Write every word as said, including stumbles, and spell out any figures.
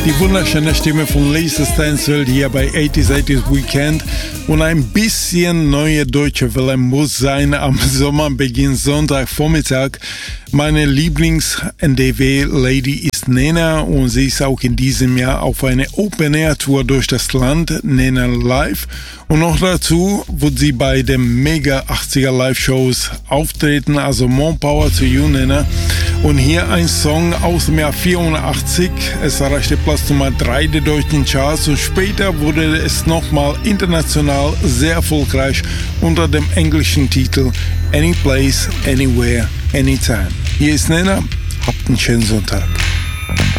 Die wunderschöne Stimme von Lisa Stansfield hier bei achtziger achtziger Weekend. Und ein bisschen neue deutsche Welle muss sein am Sommerbeginn Sonntagvormittag. Meine Lieblings-N D W-Lady ist Nena und sie ist auch in diesem Jahr auf eine Open-Air-Tour durch das Land, Nena Live. Und noch dazu wird sie bei den Mega achtziger Live-Shows auftreten, also more power to you, Nena. Und hier ein Song aus dem Jahr vierundachtzig. Es erreichte Platz Nummer drei der deutschen Charts und später wurde es nochmal international sehr erfolgreich unter dem englischen Titel Any Place, Anywhere, Anytime. Hier ist Nena. Habt einen schönen Sonntag.